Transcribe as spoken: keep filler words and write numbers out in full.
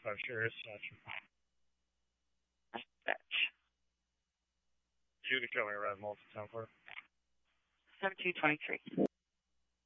five Sirius. Dispatch. You can show me arrive multi-town for seven two two three.